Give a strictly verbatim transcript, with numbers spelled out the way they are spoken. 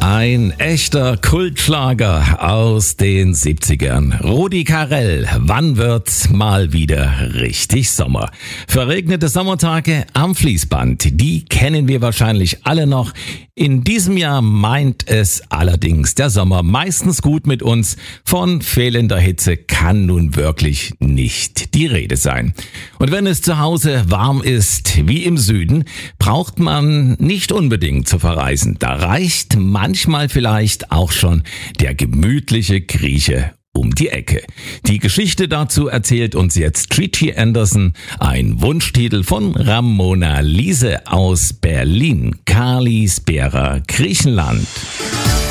Ein echter Kultschlager aus den siebzigern. Rudi Carrell, wann wird's mal wieder richtig Sommer? Verregnete Sommertage am Fließband, die kennen wir wahrscheinlich alle noch. In diesem Jahr meint es allerdings der Sommer meistens gut mit uns. Von fehlender Hitze kann nun wirklich nicht die Rede sein. Und wenn es zu Hause warm ist, wie im Süden, braucht man nicht unbedingt zu verreisen. Da reicht manchmal vielleicht auch schon der gemütliche Grieche um die Ecke. Die Geschichte dazu erzählt uns jetzt Trici Anderson, ein Wunschtitel von Ramona Liese aus Berlin, Kalispera, Griechenland.